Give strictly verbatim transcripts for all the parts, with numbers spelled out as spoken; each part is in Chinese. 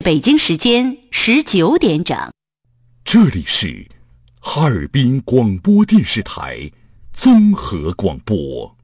北京时间十九点整， 这里是哈尔滨广播电视台综合广播。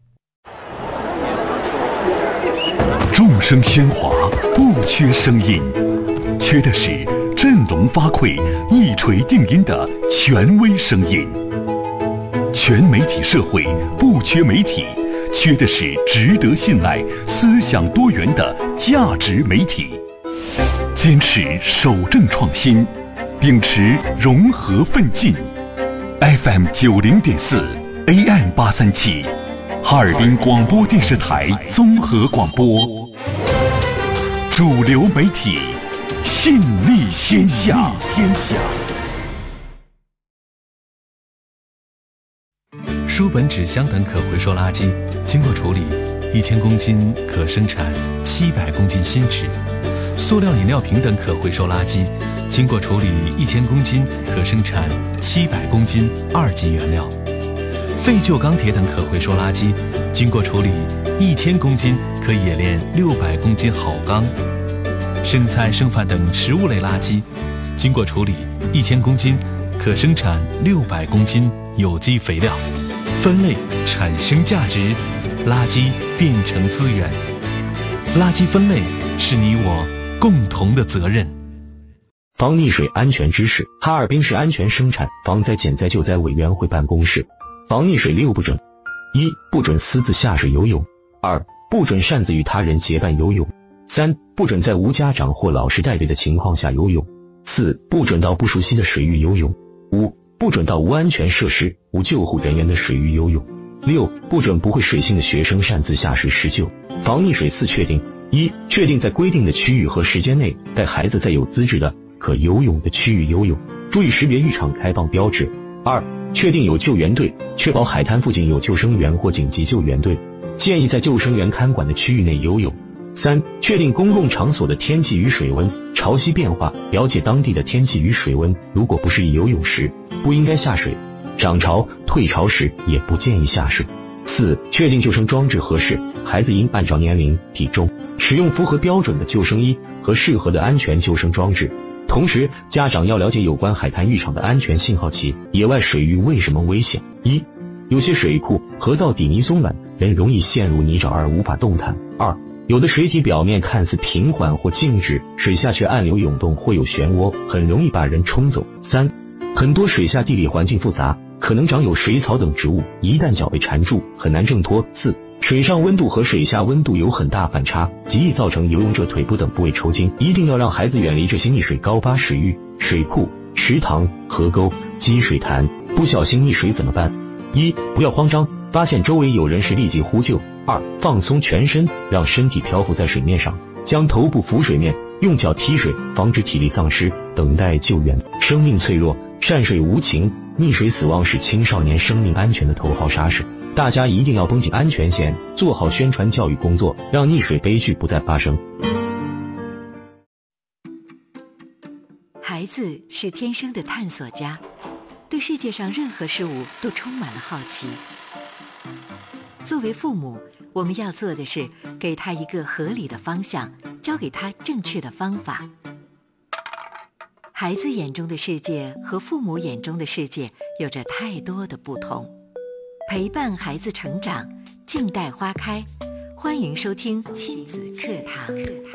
众声喧哗，不缺声音，缺的是振聋发聩、一锤定音的权威声音。全媒体社会不缺媒体，缺的是值得信赖、思想多元的价值媒体。坚持守正创新，秉持融合奋进。F M 九零点四 A M 八三七，哈尔滨广播电视台综合广播，主流媒体，信力天下。天下。 书本、纸箱等可回收垃圾，经过处理，一千公斤可生产七百公斤新纸。塑料饮料瓶等可回收垃圾，经过处理一千公斤可生产七百公斤二级原料。废旧钢铁等可回收垃圾，经过处理一千公斤可冶炼六百公斤好钢。生菜剩饭等食物类垃圾，经过处理一千公斤可生产六百公斤有机肥料。分类产生价值，垃圾变成资源。垃圾分类是你我共同的责任。 防溺水安全知识：哈尔滨市安全生产防灾减灾救灾委员会办公室。防溺水六不准：一、不准私自下水游泳；二、不准擅自与他人结伴游泳；三、不准在无家长或老师带队的情况下游泳；四、不准到不熟悉的水域游泳；五、不准到无安全设施、无救护人员的水域游泳；六、不准不会水性的学生擅自下水施救。防溺水四确定：一、确定在规定的区域和时间内带孩子在有资质的可游泳的区域游泳，注意识别浴场开放标志。二、确定有救援队，确保海滩附近有救生员或紧急救援队，建议在救生员看管的区域内游泳。三、确定公共场所的天气与水温，潮汐变化，了解当地的天气与水温，如果不适宜游泳时，不应该下水；涨潮、退潮时也不建议下水。四、确定救生装置合适，孩子应按照年龄、体重使用符合标准的救生衣和适合的安全救生装置。同时，家长要了解有关海滩浴场的安全信号器。野外水域为什么危险？一、有些水库、河道底泥松软，人容易陷入泥沼而无法动弹。二、有的水体表面看似平缓或静止，水下却暗流涌动或有漩涡，很容易把人冲走。三、很多水下地理环境复杂，可能长有水草等植物，一旦脚被缠住，很难挣脱。四、水上温度和水下温度有很大反差，极易造成游泳者腿部等部位抽筋，一定要让孩子远离这些溺水高发水域、水库、池塘、河沟、积水潭。不小心溺水怎么办？一、不要慌张，发现周围有人时立即呼救。二、放松全身，让身体漂浮在水面上，将头部浮水面，用脚踢水，防止体力丧失，等待救援。生命脆弱，善水无情，溺水死亡是青少年生命安全的头号杀手。大家一定要绷紧安全线，做好宣传教育工作，让溺水悲剧不再发生。 孩子是天生的探索家，对世界上任何事物都充满了好奇。作为父母，我们要做的是给他一个合理的方向，教给他正确的方法。孩子眼中的世界和父母眼中的世界有着太多的不同。陪伴孩子成长，静待花开。欢迎收听亲子课堂。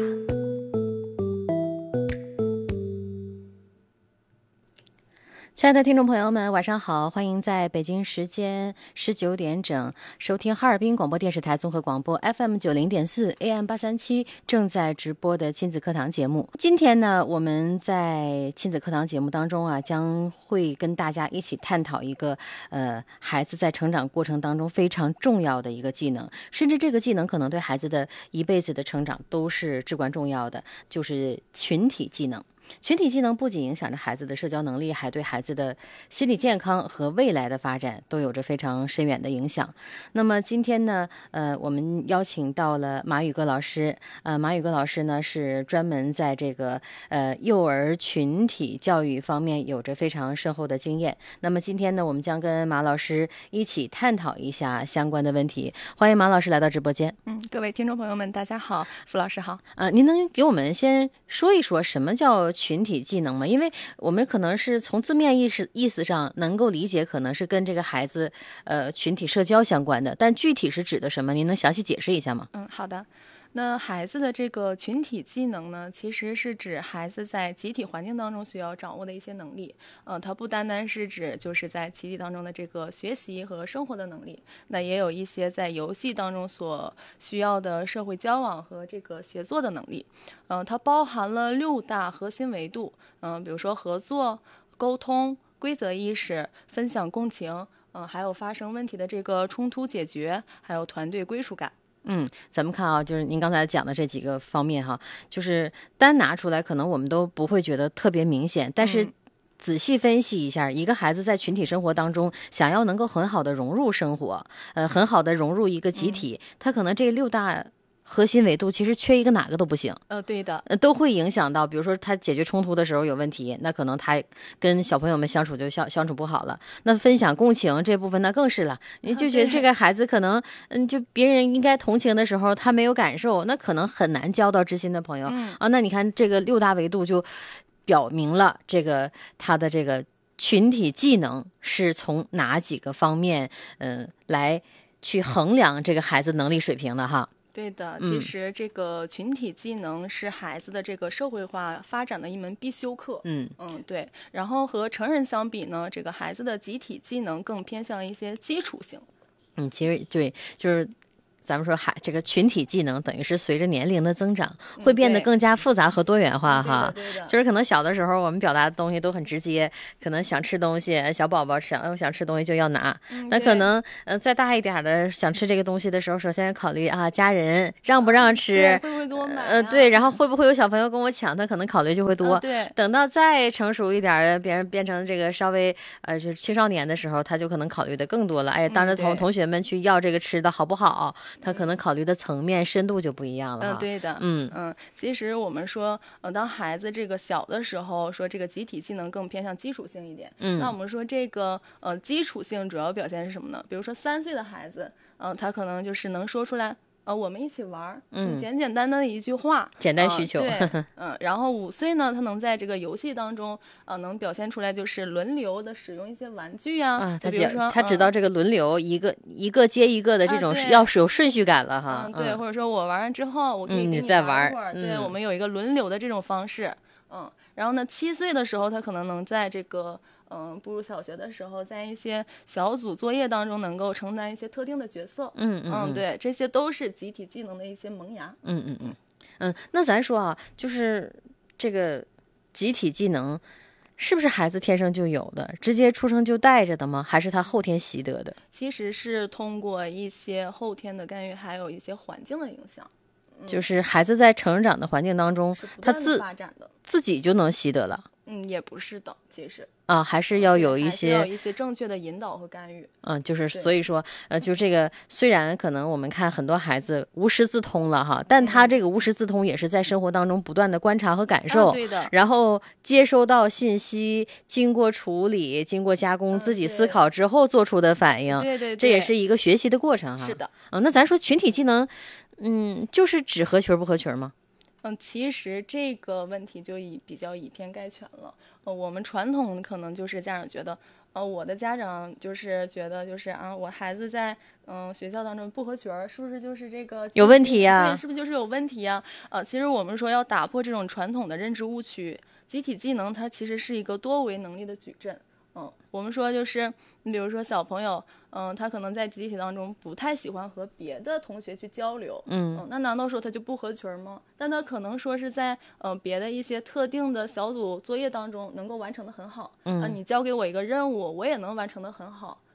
亲爱的听众朋友们，晚上好！欢迎在北京时间十九点整收听哈尔滨广播电视台综合广播 F M 九零点四 A M 八三七正在直播的亲子课堂节目。今天呢，我们在亲子课堂节目当中啊，将会跟大家一起探讨一个呃孩子在成长过程当中非常重要的一个技能，甚至这个技能可能对孩子的一辈子的成长都是至关重要的，就是群体技能。 群体技能不仅影响着孩子的社交能力，还对孩子的心理健康和未来的发展都有着非常深远的影响。那么今天呢，呃，我们邀请到了马宇歌老师。呃，马宇歌老师呢是专门在这个呃幼儿群体教育方面有着非常深厚的经验。那么今天呢，我们将跟马老师一起探讨一下相关的问题。欢迎马老师来到直播间。 嗯，各位听众朋友们，大家好，付老师好。 呃，您能给我们先说一说什么叫群体技能吗？因为我们可能是从字面意思意思上能够理解，可能是跟这个孩子呃群体社交相关的，但具体是指的什么？您能详细解释一下吗？ 嗯，好的。那孩子的这个群体技能呢，其实是指孩子在集体环境当中需要掌握的一些能力。呃，它不单单是指就是在集体当中的这个学习和生活的能力，那也有一些在游戏当中所需要的社会交往和这个协作的能力。嗯、呃，它包含了六大核心维度。嗯、呃，比如说合作、沟通、规则意识、分享共情，嗯、呃，还有发生问题的这个冲突解决，还有团队归属感。 嗯，咱们看啊，就是您刚才讲的这几个方面哈，就是单拿出来，可能我们都不会觉得特别明显，但是仔细分析一下，一个孩子在群体生活当中，想要能够很好的融入生活，呃，很好的融入一个集体，嗯、他可能这六大核心维度其实缺一个哪个都不行。 呃，对的， 呃，都会影响到，比如说他解决冲突的时候有问题，那可能他跟小朋友们相处就相相处不好了。那分享共情这部分那更是了，你就觉得这个孩子可能，嗯，就别人应该同情的时候他没有感受，那可能很难交到知心的朋友、嗯、啊。那你看这个六大维度就表明了这个他的这个群体技能是从哪几个方面，嗯、呃，来去衡量这个孩子能力水平的哈。 对的，其实这个群体技能是孩子的这个社会化发展的一门必修课。嗯嗯，对。然后和成人相比呢，这个孩子的集体技能更偏向一些基础性。 嗯，其实对，就是咱们说孩这个群体技能等于是随着年龄的增长会变得更加复杂和多元化、嗯、哈。 对的对的， 就是可能小的时候我们表达的东西都很直接，可能想吃东西，小宝宝想我想吃东西就要拿。嗯、那可能呃再大一点的想吃这个东西的时候，首先考虑啊家人让不让吃， 会不会给我买、啊？ 呃对，然后会不会有小朋友跟我抢，他可能考虑就会多。 啊、对， 等到再成熟一点的，别人变成这个稍微呃就是青少年的时候，他就可能考虑的更多了。哎，当着同、嗯、同学们去要这个吃的好不好，他可能考虑的层面深度就不一样了。 嗯，对的，嗯嗯，其实我们说，呃，当孩子这个小的时候，说这个集体技能更偏向基础性一点。嗯，那我们说这个呃基础性主要表现是什么呢？比如说三岁的孩子，嗯、呃，他可能就是能说出来。呃，我们一起玩，嗯，简简单单的一句话， 简单需求， 呃、对，嗯，然后五岁呢，他能在这个游戏当中，呃，能表现出来就是轮流的使用一些玩具啊， 啊他比如说他知道这个轮流、嗯、一个一个接一个的这种、啊、要有顺序感了哈， 嗯，对，嗯、或者说我玩完之后，我可以跟你再玩一会儿， 嗯、 对、嗯，我们有一个轮流的这种方式，嗯，然后呢，七岁的时候，他可能能在这个。嗯，步入小学的时候，在一些小组作业当中能够承担一些特定的角色。 嗯嗯嗯，对，这些都是集体技能的一些萌芽。 嗯嗯嗯嗯，那咱说啊，就是这个集体技能，是不是孩子天生就有的，直接出生就带着的吗？还是他后天习得的？ 其实是通过一些后天的干预，还有一些环境的影响。嗯、 就是孩子在成长的环境当中，他自发展的自己就能习得了。 嗯，也不是的，其实啊，还是要有一些要有一些正确的引导和干预。 嗯，就是所以说，呃，就这个虽然可能我们看很多孩子无师自通了哈，但他这个无师自通也是在生活当中不断的观察和感受， 啊、对的， 然后接收到信息，经过处理，经过加工， 啊、 自己思考之后做出的反应， 对 对, 对， 这也是一个学习的过程哈。 是的， 嗯，那咱说群体技能，嗯，就是只合群不合群吗？ 嗯，其实这个问题就以比较以偏概全了。呃，我们传统可能就是家长觉得，呃，我的家长就是觉得就是啊，我孩子在嗯、呃、学校当中不合群儿，是不是就是这个有问题呀、啊？ 对，是不是就是有问题呀、啊？呃，其实我们说要打破这种传统的认知误区，集体技能它其实是一个多维能力的矩阵。嗯，我们说就是你比如说小朋友，嗯，他可能在集体当中不太喜欢和别的同学去交流，嗯，嗯那难道说他就不合群吗？但他可能说是在呃别的一些特定的小组作业当中能够完成的很好，嗯、呃，你交给我一个任务，我也能完成的很好。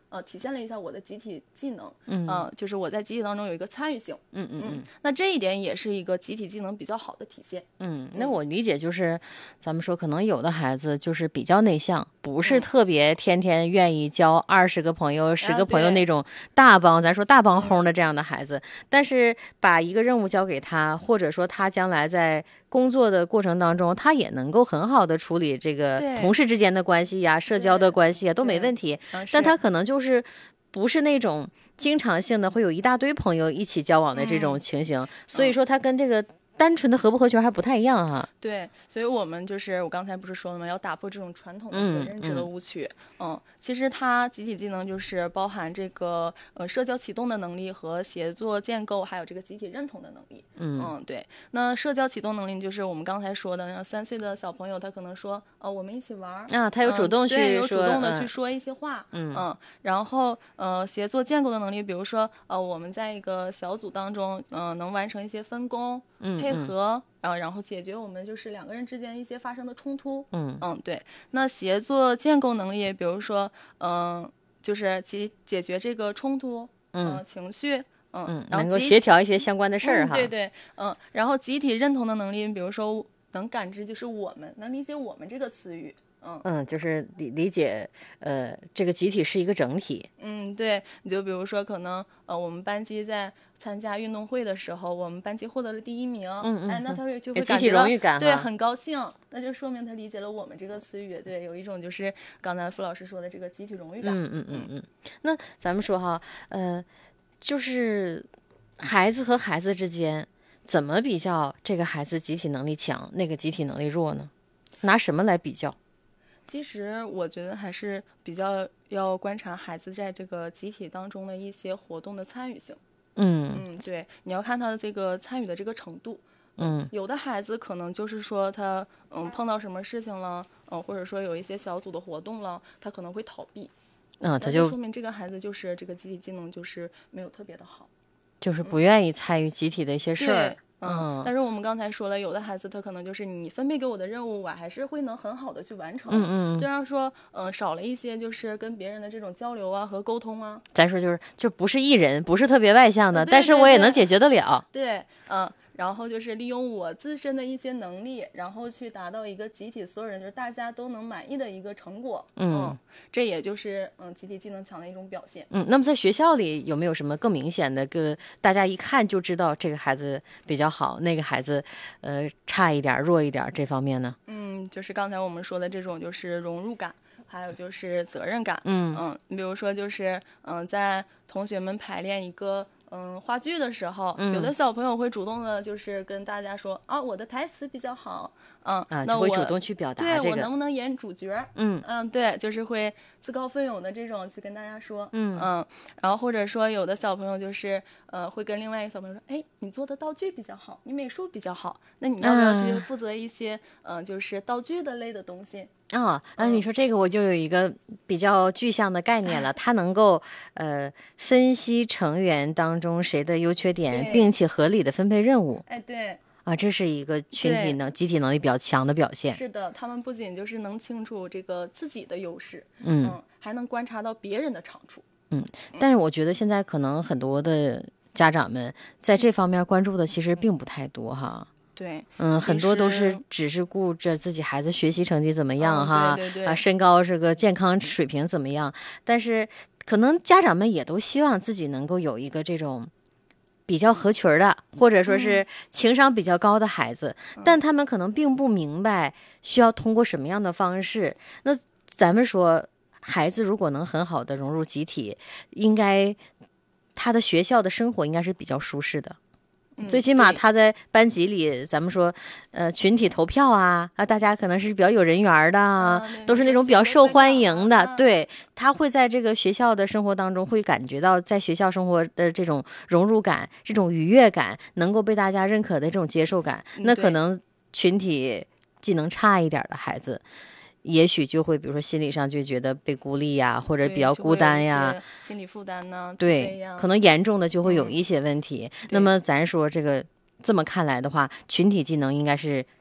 呃体现了一下我的集体技能， 嗯、 呃，就是我在集体当中有一个参与性， 嗯嗯嗯， 那这一点也是一个集体技能比较好的体现。 嗯，那我理解就是，咱们说可能有的孩子就是比较内向，不是特别天天愿意交二十个朋友、十、嗯、个朋友那种大帮，咱说大帮轰的这样的孩子，嗯、但是把一个任务交给他，或者说他将来在工作的过程当中，他也能够很好的处理这个同事之间的关系呀、社交的关系啊，都没问题。但他可能就是不是那种经常性的会有一大堆朋友一起交往的这种情形，嗯、所以说他跟这个单纯的合不合群还不太一样哈。 对，所以我们就是我刚才不是说了吗？要打破这种传统的这个认知的误区。嗯, 嗯，其实它集体技能就是包含这个呃社交启动的能力和协作建构，还有这个集体认同的能力。嗯嗯，对。那社交启动能力就是我们刚才说的，三岁的小朋友他可能说，呃，我们一起玩啊，他有主动去说， 嗯、对，有主动的去说一些话。 嗯嗯，然后呃，协作建构的能力，比如说呃，我们在一个小组当中，嗯、呃，能完成一些分工。 嗯， 配合，然、呃、然后解决我们就是两个人之间一些发生的冲突。 嗯嗯，对。那协作建构能力，比如说，嗯、呃，就是解解决这个冲突， 嗯、 呃，情绪，嗯， 嗯然后能够协调一些相关的事儿、 嗯、哈。对对，嗯，然后集体认同的能力，比如说能感知，就是我们能理解我们这个词语。嗯嗯，就是理理解，呃，这个集体是一个整体。 嗯，对，你就比如说，可能呃，我们班级在参加运动会的时候，我们班级获得了第一名， 嗯嗯， 哎，那他就会集体荣誉感， 对，很高兴，那就说明他理解了我们这个词语，对，有一种就是刚才傅老师说的这个集体荣誉感。 嗯嗯嗯嗯。那咱们说哈，呃，就是孩子和孩子之间怎么比较？这个孩子集体能力强，那个集体能力弱呢？拿什么来比较？ 其实我觉得还是比较要观察孩子在这个集体当中的一些活动的参与性。 嗯嗯，对，你要看他的这个参与的这个程度。 嗯， 有的孩子可能就是说他嗯碰到什么事情了，嗯，或者说有一些小组的活动了，他可能会逃避。 嗯，他就说明这个孩子就是这个集体技能就是没有特别的好， 就是不愿意参与集体的一些事儿。 嗯，但是我们刚才说了，有的孩子他可能就是你分配给我的任务，我还是会能很好的去完成。 嗯嗯， 虽然说嗯、呃、少了一些就是跟别人的这种交流啊和沟通啊。 咱说就是就不是艺人，不是特别外向的， 对对对， 但是我也能解决得了。 对，嗯。然后就是利用我自身的一些能力，然后去达到一个集体所有人就是大家都能满意的一个成果。 嗯， 嗯这也就是嗯集体技能强的一种表现。 嗯，那么在学校里有没有什么更明显的个大家一看就知道这个孩子比较好，那个孩子呃差一点弱一点这方面呢？ 嗯，就是刚才我们说的这种就是融入感，还有就是责任感。 嗯嗯，你比如说就是嗯在同学们排练一个。嗯，话剧的时候、嗯，有的小朋友会主动的，就是跟大家说啊，我的台词比较好，嗯， 啊， 那我会主动去表达、这个， 对我能不能演主角？ 嗯嗯，对，就是会自告奋勇的这种去跟大家说， 嗯嗯，然后或者说有的小朋友就是呃会跟另外一个小朋友说，哎，你做的道具比较好，你美术比较好，那你要不要去负责一些嗯、呃、就是道具的类的东西？ 啊，那、嗯、你说这个我就有一个比较具象的概念了，它能够呃分析成员当中谁的优缺点，并且合理的分配任务。 哎，对。 啊，这是一个群体能集体能力比较强的表现。 是的，他们不仅就是能清楚这个自己的优势， 嗯， 嗯还能观察到别人的长处。 嗯，但是我觉得现在可能很多的家长们在这方面关注的其实并不太多哈。 对， 嗯，很多都是只是顾着自己孩子学习成绩怎么样、 嗯、 哈， 对对对啊，身高这个健康水平怎么样，但是可能家长们也都希望自己能够有一个这种比较合群的，或者说是情商比较高的孩子、嗯，但他们可能并不明白需要通过什么样的方式。那咱们说，孩子如果能很好的融入集体，应该他的学校的生活应该是比较舒适的。最起码他在班级里，咱们说，呃，群体投票啊，啊，大家可能是比较有人缘的，啊、都是那种比较受欢迎的。啊、对，他会在这个学校的生活当中，会感觉到在学校生活的这种融入感、这种愉悦感，能够被大家认可的这种接受感。那可能群体技能差一点的孩子，也许就会，比如说心理上就觉得被孤立呀，或者比较孤单呀， 心理负担呢， 对，可能严重的就会有一些问题。嗯、那么咱说这个这么看来的话，群体技能应该是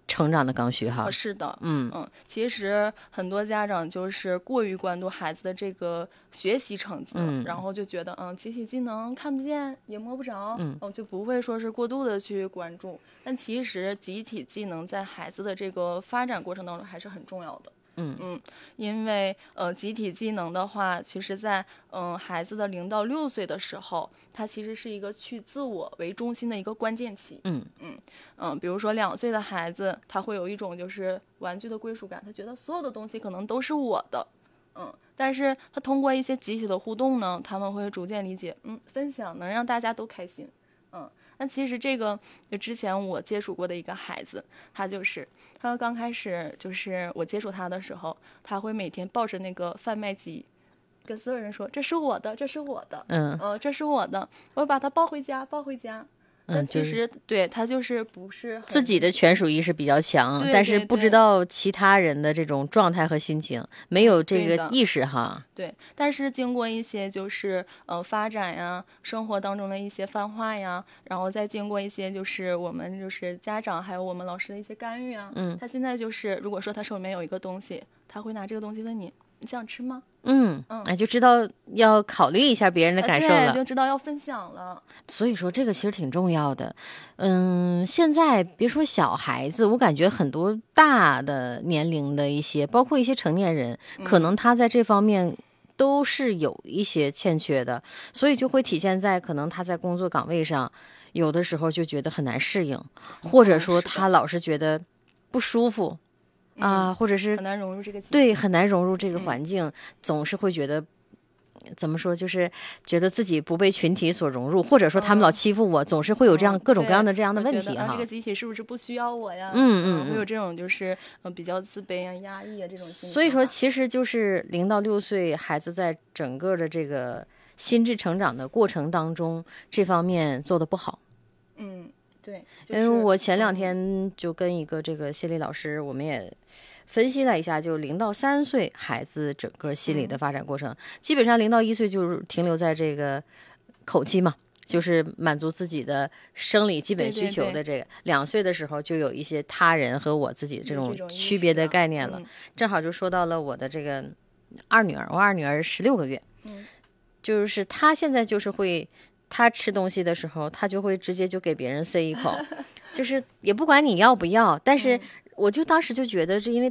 成长的刚需哈。 是的， 嗯嗯，其实很多家长就是过于关注孩子的这个学习成绩， 嗯， 然后就觉得嗯，集体技能看不见也摸不着， 嗯， 就不会说是过度的去关注。但其实集体技能在孩子的这个发展过程当中还是很重要的。 嗯嗯，因为呃，集体技能的话，其实在嗯、呃、孩子的零到六岁的时候，它其实是一个去自我为中心的一个关键期。 嗯嗯嗯，比如说两岁的孩子，他会有一种就是玩具的归属感，他觉得所有的东西可能都是我的。嗯，但是他通过一些集体的互动呢，他们会逐渐理解，嗯，分享能让大家都开心。嗯。那其实这个就之前我接触过的一个孩子，他就是他刚开始就是我接触他的时候，他会每天抱着那个贩卖机，跟所有人说这是我的，这是我的， 嗯呃，这是我的，我把它抱回家，抱回家。但其实、 嗯就是、 对他就是不是自己的权属意识比较强， 对对对， 但是不知道其他人的这种状态和心情，没有这个意识哈。 对，但是经过一些就是呃发展呀，生活当中的一些泛化呀，然后再经过一些就是我们就是家长还有我们老师的一些干预啊， 嗯， 他现在就是如果说他手里面有一个东西，他会拿这个东西问你，你想吃吗？ 嗯嗯，哎，就知道要考虑一下别人的感受了， 啊、对，就知道要分享了。 所以说这个其实挺重要的。嗯，现在别说小孩子，我感觉很多大的年龄的一些，包括一些成年人， 嗯、 可能他在这方面都是有一些欠缺的，所以就会体现在可能他在工作岗位上，有的时候就觉得很难适应，或者说他老是觉得不舒服。啊，或者是很难融入这个对，很难融入这个环境，嗯、总是会觉得怎么说，就是觉得自己不被群体所融入，或者说他们老欺负我，嗯、总是会有这样各种各样的这样的问题哈。 啊、这个集体是不是不需要我呀？ 嗯嗯， 会有这种就是呃比较自卑啊、压抑啊这种心理。 所以说，其实就是零到六岁孩子在整个的这个心智成长的过程当中，这方面做的不好。 嗯。对，就是、 因为我前两天就跟一个这个心理老师，我们也分析了一下，就零到三岁孩子整个心理的发展过程，嗯、基本上零到一岁就是停留在这个口期嘛，就是满足自己的生理基本需求的这个。两岁的时候就有一些他人和我自己这种区别的概念了。 嗯、 正好就说到了我的这个二女儿，我二女儿十六个月， 嗯， 就是她现在就是会。他吃东西的时候，他就会直接就给别人塞一口，就是也不管你要不要，但是我就当时就觉得，这因为